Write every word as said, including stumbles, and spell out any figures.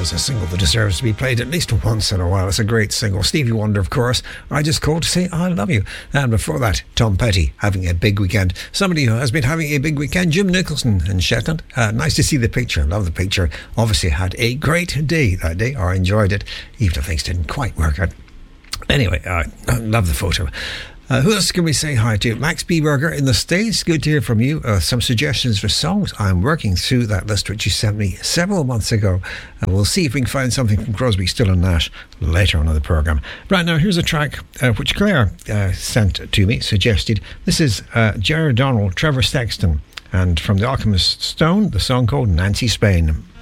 is a single that deserves to be played at least once in a while. It's a great single. Stevie Wonder, of course. I just called to say I love you. And before that, Tom Petty having a big weekend. Somebody who has been having a big weekend, Jim Nicholson in Shetland. Uh, nice to see the picture. Love the picture. Obviously had a great day that day, or enjoyed it, even if things didn't quite work out. Anyway, uh, I love the photo. Uh, who else can we say hi to? Max B. Burger in the States. Good to hear from you. Uh, some suggestions for songs. I'm working through that list which you sent me several months ago. And we'll see if we can find something from Crosby, Still and Nash later on in the programme. Right now, here's a track uh, which Claire uh, sent to me, suggested. This is uh, Jared Donald, Trevor Sexton, and from The Alchemist Stone, the song called Nancy Spain.